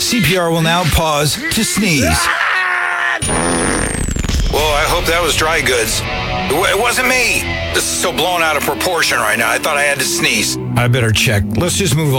CPR will now pause to sneeze. Well, I hope that was dry goods. It wasn't me. This is so blown out of proportion right now. I thought I had to sneeze. I better check. Let's just move on.